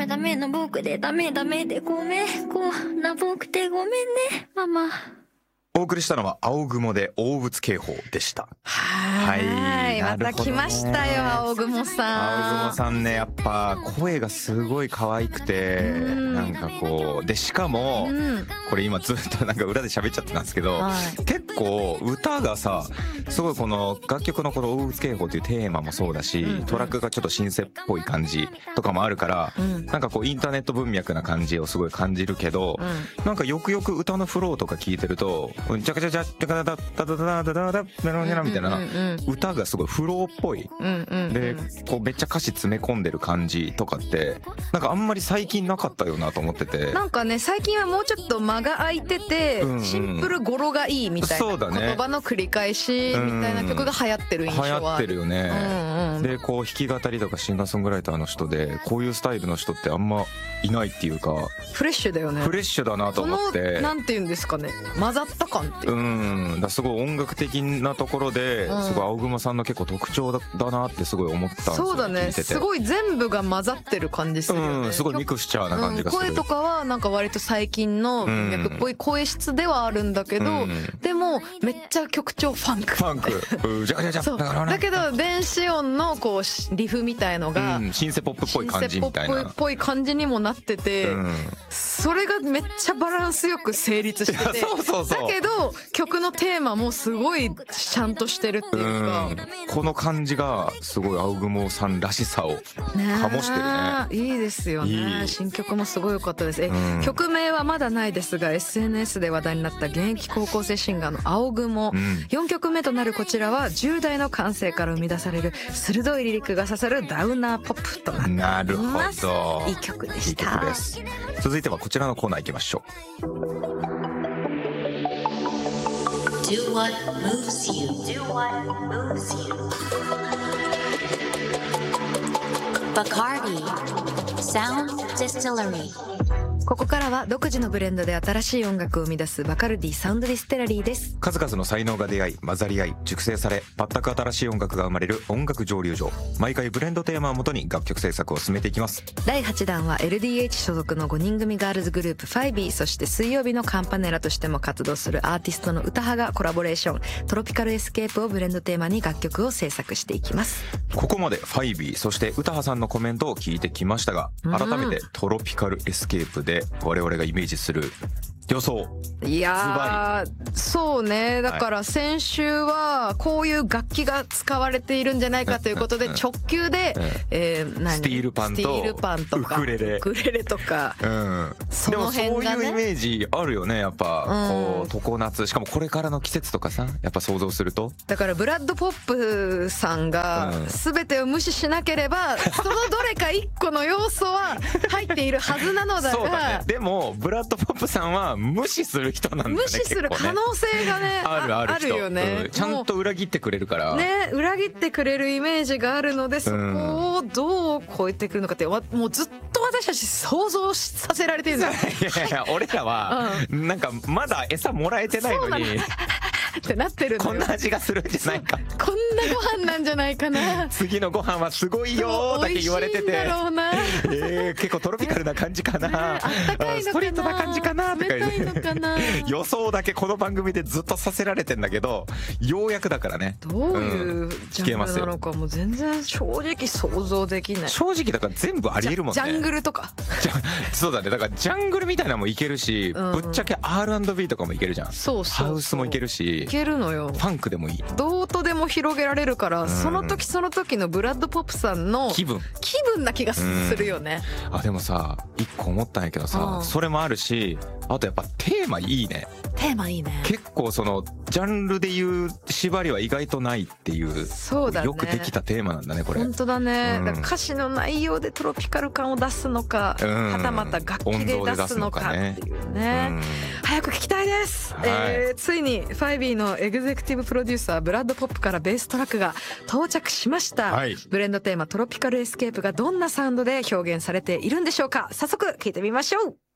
メダメな僕でダメダメでごめんこんな僕でごめんねママ。 お送りしたのは青雲で大物警報でした。 はい、また来ましたよ青雲さん。 青雲さんね、やっぱ声がすごい可愛くて、なんかこうで、しかもこれ今ずっとなんか裏で喋っちゃってたんですけど、結構歌がさ、すごいこの楽曲のこの大物警報っていうテーマもそうだし、トラックがちょっとシンセっぽい感じとかもあるから、なんかこうインターネット文脈な感じをすごい感じるけど、なんかよくよく歌のフローとか聞いてると、ジャカジャジャジャカダダダダダダダダメロニャラみたいな歌がすごいフローっぽいで、こうめっちゃ歌詞詰め込んでる感じとかってなんかあんまり最近なかったよなと思ってて、 なんかね最近はもうちょっと間が空いててシンプル語呂がいいみたいな言葉の繰り返しみたいな曲が流行ってる印象はある。 流行ってるよね。でこう弾き語りとかシンガーソングライターの人でこういうスタイルの人ってあんまいないっていうか、 フレッシュだよね。 フレッシュだなと思って、 なんていうんですかね、混ざった感っていう、 だすごい音楽的なところですごい青雲さんの結構特徴だなってすごい思ったんですよ。 そうだね、すごい全部が混ざってる感じするよね。 すごいミクスチャーな感じがする。 声とかはなんか割と最近の文脈っぽい声質ではあるんだけど、でもめっちゃ曲調ファンクジャカジャジャだけど電子音のこうリフみたいのがシンセポップっぽい感じみたいな、 シンセポップっぽい感じにもなってて、それがめっちゃバランスよく成立してて、だけど曲のテーマもすごいちゃんとしてるっていうか、 この感じがすごい青雲さんらしさを醸してるね。 いいですよね。新曲もすごい良かったです。曲名はまだないですが SNS で話題になった現役高校生シンガーの青雲、4曲目となるこちらは10代の感性から生み出される鋭いリリックが刺さるダウナーポップとなっています。 なるほど、 いい曲でした。 いい曲です。続いてはこちらのコーナー行きましょう。 Do what moves you. Do what moves you. Bacardi Sound Distillery。 ここからは独自のブレンドで新しい音楽を生み出すバカルディサウンドディステラリーです。 数々の才能が出会い混ざり合い熟成され全く新しい音楽が生まれる音楽蒸留所。毎回ブレンドテーマをもとに楽曲制作を進めていきます。 第8弾は LDH 所属の5人組ガールズグループ FIBE、 そして水曜日のカンパネラとしても活動するアーティストの歌派がコラボレーショントロピカルエスケープをブレンドテーマに楽曲を制作していきます。 ここまで FIBE そして歌派さんのコメントを聞いてきましたが、改めてトロピカルエスケープで我々がイメージする予想。 いやーそうね、だから先週はこういう楽器が使われているんじゃないかということで直球でスティールパンとウクレレとか、その辺がね。でもそういうイメージあるよねやっぱ、こう常夏、しかもこれからの季節とかさ、やっぱ想像すると、 だからブラッドポップさんが全てを無視しなければ、そのどれか一個の要素は入っているはずなのだがそうだね。でもブラッドポップさんは無視する人なんだね。 無視する可能性がねあるよね、 ちゃんと裏切ってくれるからね、裏切ってくれるイメージがあるので、そこをどう超えてくるのかってもうずっと私たち想像させられてるんだよ。 いや俺らはなんかまだ餌もらえてないのにってなってるのよ。 こんな味がするんじゃないか、 こんなご飯なんじゃないかな次のご飯はすごいよだけ言われてて、 美味しいんだろうな結構トロピカルな感じかな、 あったかいのかな、 ストレートな感じかなとか冷たいのかな予想だけこの番組でずっとさせられてんだけど、ようやくだからね、 どういうジャンルなのかも全然正直想像できない。 正直だから全部ありえるもんね。 ジャングルとかそうだね、だからジャングルみたいなのもいけるし、ぶっちゃけ R&B とかもいけるじゃん。ハウスもいけるし、 いけるのよ。 ファンクでもいい、 どうとでも広げられるから、その時その時のブラッドポップさんの気分な気がするよね。 でもさ一個思ったんやけどさ、それもあるし、あとやっぱテーマいいね。 テーマいいね。 結構そのジャンルでいう縛りは意外とないっていう、 そうだね、 よくできたテーマなんだねこれ。 本当だね、だから歌詞の内容でトロピカル感を出すのか、はたまた楽器で出すのかっていうね、早く聞きたいです、ついにFIBEのエグゼクティブプロデューサーブラッドポップからベーストラックが到着しました、ブレンドテーマトロピカルエスケープがどんなサウンドで表現されているんでしょうか。早速聞いてみましょう。